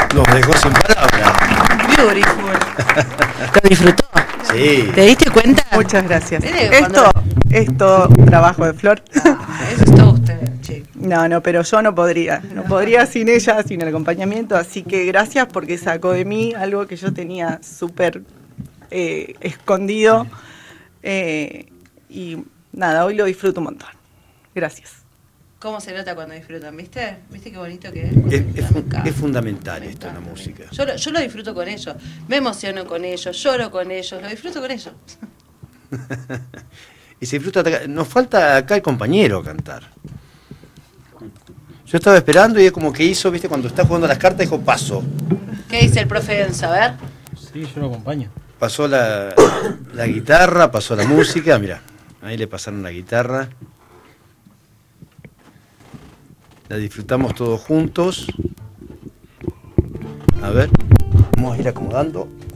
Nos dejó sin palabras. Beautiful. ¿Lo disfrutó? Sí. ¿Te diste cuenta? Muchas gracias. Cuando- Es todo trabajo de Flor. Eso es todo usted, che. No, pero yo no podría sin ella, sin el acompañamiento, así que gracias porque sacó de mí algo que yo tenía súper escondido y nada, hoy lo disfruto un montón. Gracias. ¿Cómo se nota cuando disfrutan? ¿Viste? ¿Viste qué bonito que Es fundamental esto en la música. Yo lo disfruto con ellos, me emociono con ellos, lloro con ellos, lo disfruto con ellos. Y se disfruta. Nos falta acá el compañero cantar. Yo estaba esperando y es como que hizo, viste, cuando está jugando las cartas, dijo paso. ¿Qué dice el profe Enzo? A ver. Sí, yo lo acompaño. Pasó la guitarra, pasó la música, mirá, ahí le pasaron la guitarra. La disfrutamos todos juntos. A ver, vamos a ir acomodando.